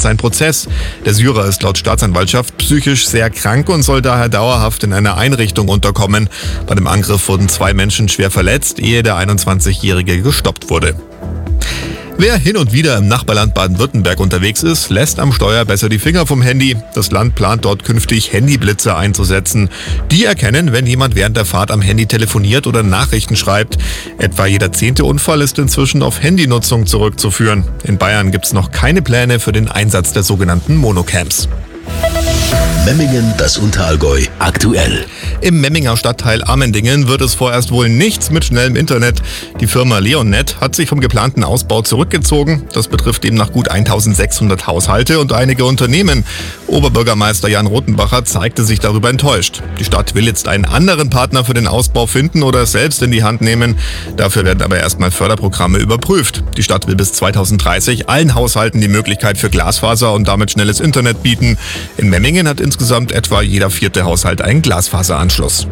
sein Prozess. Der Syrer ist laut Staatsanwaltschaft psychisch sehr krank und soll daher dauerhaft in einer Einrichtung unterkommen. Bei dem Angriff wurden 2 Menschen schwer verletzt, ehe der 21-Jährige gestoppt wurde. Wer hin und wieder im Nachbarland Baden-Württemberg unterwegs ist, lässt am Steuer besser die Finger vom Handy. Das Land plant dort künftig Handyblitzer einzusetzen. Die erkennen, wenn jemand während der Fahrt am Handy telefoniert oder Nachrichten schreibt. Etwa jeder 10. Unfall ist inzwischen auf Handynutzung zurückzuführen. In Bayern gibt es noch keine Pläne für den Einsatz der sogenannten Monocams. Memmingen, das Unterallgäu, aktuell. Im Memminger Stadtteil Amendingen wird es vorerst wohl nichts mit schnellem Internet. Die Firma Leonet hat sich vom geplanten Ausbau zurückgezogen. Das betrifft demnach gut 1600 Haushalte und einige Unternehmen. Oberbürgermeister Jan Rothenbacher zeigte sich darüber enttäuscht. Die Stadt will jetzt einen anderen Partner für den Ausbau finden oder es selbst in die Hand nehmen. Dafür werden aber erstmal Förderprogramme überprüft. Die Stadt will bis 2030 allen Haushalten die Möglichkeit für Glasfaser und damit schnelles Internet bieten. In Memmingen hat insgesamt etwa jeder 4. Haushalt einen Glasfaseranschluss.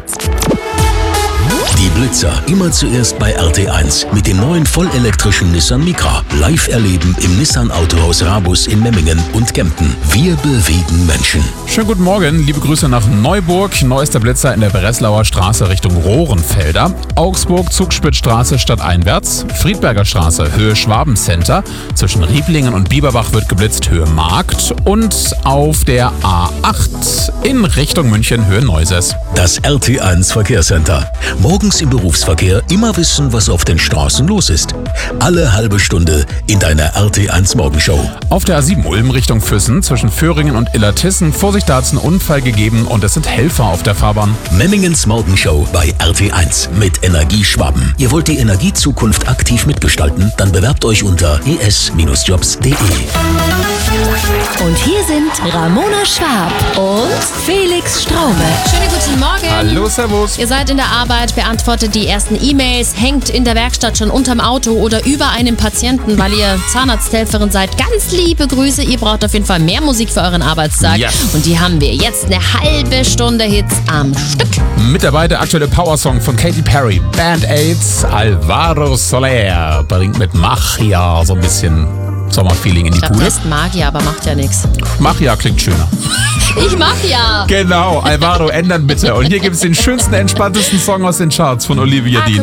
Die Blitzer immer zuerst bei RT1 mit dem neuen vollelektrischen Nissan Micra. Live erleben im Nissan Autohaus Rabus in Memmingen und Kempten. Wir bewegen Menschen. Schönen guten Morgen, liebe Grüße nach Neuburg. Neuester Blitzer in der Breslauer Straße Richtung Rohrenfelder. Augsburg, Zugspitzstraße stadteinwärts. Friedberger Straße, Höhe Schwabencenter. Zwischen Rieblingen und Bieberbach wird geblitzt, Höhe Markt. Und auf der A8 in Richtung München, Höhe Neuses. Das RT1 Verkehrscenter. Morgens im Berufsverkehr immer wissen, was auf den Straßen los ist. Alle halbe Stunde in deiner RT1 Morgenshow. Auf der A7 Ulm Richtung Füssen zwischen Föhringen und Illertissen. Vorsicht, da hat es einen Unfall gegeben und es sind Helfer auf der Fahrbahn. Memmingens Morgenshow bei RT1 mit Energie Schwaben. Ihr wollt die Energiezukunft aktiv mitgestalten? Dann bewerbt euch unter es-jobs.de. Und hier sind Ramona Schwab und Felix Straube. Schönen guten Morgen. Hallo, servus. Ihr seid in der Arbeit, beantwortet die ersten E-Mails, hängt in der Werkstatt schon unterm Auto oder über einem Patienten, weil ihr Zahnarzthelferin seid. Ganz liebe Grüße. Ihr braucht auf jeden Fall mehr Musik für euren Arbeitstag. Yes. Und die haben wir jetzt eine halbe Stunde Hits am Stück. Mit dabei der aktuelle Powersong von Katy Perry. Band-Aids, Alvaro Soler bringt mit Magia so ein bisschen Sommerfeeling in die Ich glaube, Bude. das ist Magia, aber macht ja nichts. Magia klingt schöner. Ich mach ja. Genau, Alvaro, ändern bitte. Und hier gibt es den schönsten, entspanntesten Song aus den Charts von Olivia Dean.